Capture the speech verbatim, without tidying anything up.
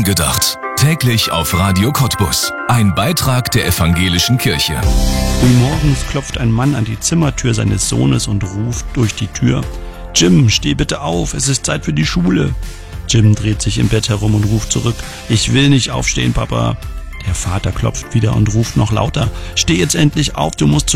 gedacht. Täglich auf Radio Cottbus. Ein Beitrag der Evangelischen Kirche. Frühmorgens klopft ein Mann an die Zimmertür seines Sohnes und ruft durch die Tür: Jim, steh bitte auf, es ist Zeit für die Schule. Jim dreht sich im Bett herum und ruft zurück: Ich will nicht aufstehen, Papa. Der Vater klopft wieder und ruft noch lauter: Steh jetzt endlich auf, du musst